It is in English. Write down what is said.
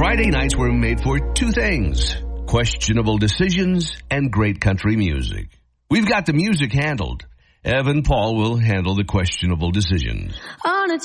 Friday nights were made for two things: questionable decisions and great country music. We've got the music handled. Evan Paul will handle the questionable decisions. On a